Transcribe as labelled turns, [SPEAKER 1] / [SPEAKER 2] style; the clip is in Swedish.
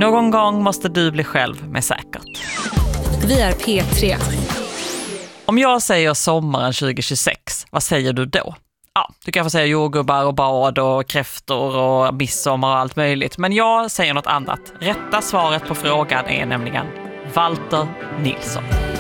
[SPEAKER 1] Någon gång måste du bli själv med säkert.
[SPEAKER 2] Vi är P3.
[SPEAKER 1] Om jag säger sommaren 2026, vad säger du då? Ja, du kan få säga jordgubbar och bad och kräftor och midsommar och allt möjligt. Men jag säger något annat. Rätta svaret på frågan är nämligen Walter Nilsson.